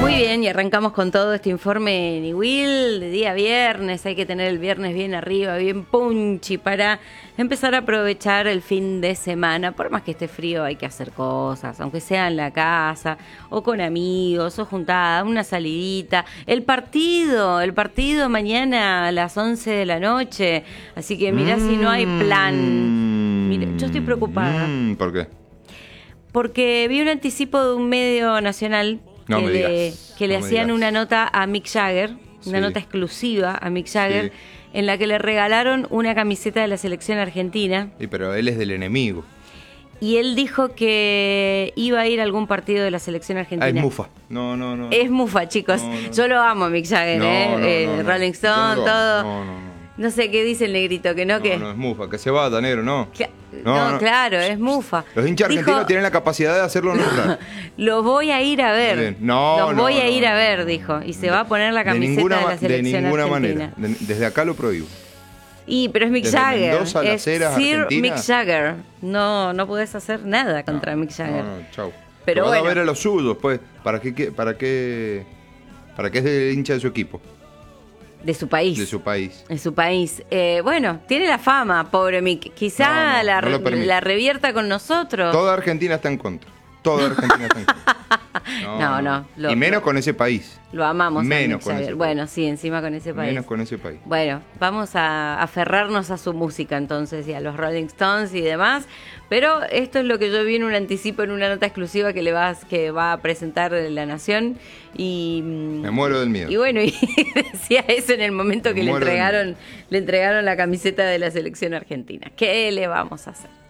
Muy bien, y arrancamos con todo este informe Niwil de día viernes. Hay que tener el viernes bien arriba, bien punchy para empezar a aprovechar el fin de semana. Por más que esté frío, hay que hacer cosas, aunque sea en la casa o con amigos o juntada, una salidita. El partido mañana a las 11 de la noche. Así que mirá si no hay plan. Mira, yo estoy preocupada. ¿Por qué? Porque vi un anticipo de un medio nacional que le hacían una nota a Mick Jagger, una nota exclusiva a Mick Jagger, en la que le regalaron una camiseta de la selección argentina. Sí, pero él es del enemigo. Y él dijo que iba a ir a algún partido de la selección argentina. Ah, es mufa. No. Es mufa, chicos. No. Yo lo amo a Mick Jagger, Rolling Stone, todo. No sé qué dice el negrito, que no, que... No, es mufa, que se vaya, negro, no. No, claro, es mufa. Los hinchas argentinos tienen la capacidad de hacerlo nombrar. Los voy a ir a ver. Los voy a ir a ver, dijo. Y se va a poner la camiseta de la selección de ninguna argentina. manera. Desde acá lo prohíbo. Pero es Mick Desde Jagger. Mendoza, Es Las Heras, Sir Argentina. Mick Jagger. No podés hacer nada contra Mick Jagger. No, chau. Pero vas bueno. a ver a los suyos, pues. ¿Para qué es el hincha de su equipo? De su país. De su país. En su país. Bueno, tiene la fama, pobre Mick. Quizá No lo permite. la revierta con nosotros. Toda Argentina está en contra. Toda Argentina está en contra. No. Y menos con ese país. Lo amamos. Menos con ese país. Bueno, sí, encima con ese país. Menos con ese país. Bueno, vamos a aferrarnos a su música entonces y a los Rolling Stones y demás. Pero esto es lo que yo vi en un anticipo, en una nota exclusiva que va a presentar La Nación. Y me muero del miedo. Y bueno, y decía eso en el momento que le entregaron la camiseta de la selección argentina. ¿Qué le vamos a hacer?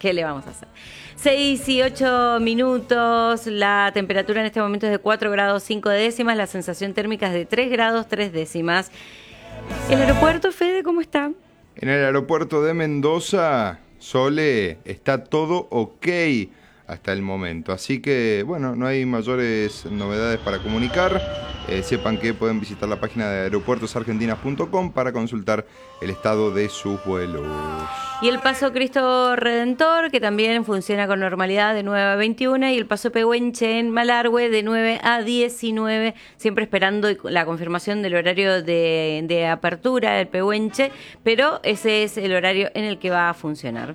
6 y 8 minutos, la temperatura en este momento es de 4 grados 5 décimas, la sensación térmica es de 3 grados 3 décimas. ¿El aeropuerto, Fede, cómo está? En el aeropuerto de Mendoza, Sole, está todo ok hasta el momento. Así que, bueno, no hay mayores novedades para comunicar. Sepan que pueden visitar la página de aeropuertosargentinas.com para consultar el estado de sus vuelos. Y el Paso Cristo Redentor, que también funciona con normalidad de 9 a 21, y el Paso Pehuenche en Malargüe de 9 a 19, siempre esperando la confirmación del horario de apertura del Pehuenche, pero ese es el horario en el que va a funcionar.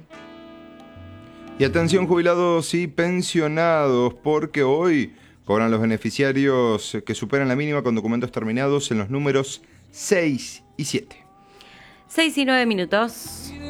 Y atención, jubilados y pensionados, porque hoy cobran los beneficiarios que superan la mínima con documentos terminados en los números 6 y 7. 6 y 9 minutos.